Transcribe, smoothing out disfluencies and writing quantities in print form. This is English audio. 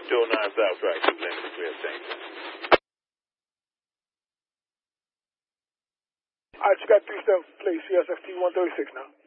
209 South Track, 2 lanes, clear, thanks. All right, you got 37, please, CSFT 136 now.